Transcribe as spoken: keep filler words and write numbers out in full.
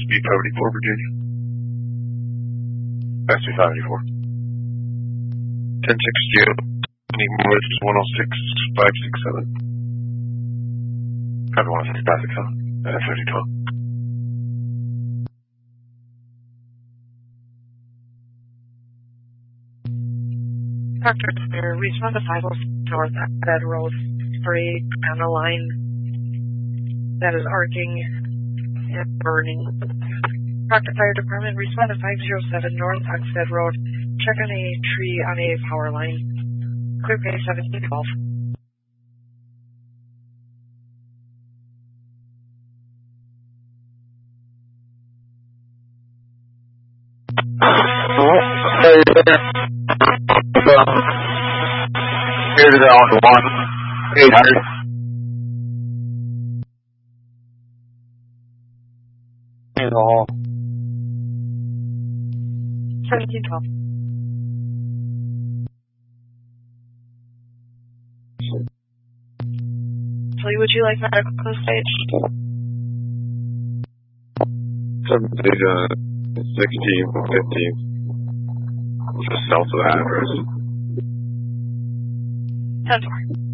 Speed seventy-four, Virginia. S two seventy-four. ten six Geo. English one oh six five six seven. Copy one oh six five six seven. F thirty twelve. Doctor Clear, respond to five oh six North Ed Road for a panel line that is arcing and burning. Doctor Fire Department, respond to five oh seven North Oxford Road. Check on a tree on a power line. Clear pay seventeen twelve. Hey there. Here to the on one eight hundred. In the hall. seventeen twelve. Lee, would you like medical on the stage? seventeen, uh, sixteen, fifteen. Just south of the address. ten four.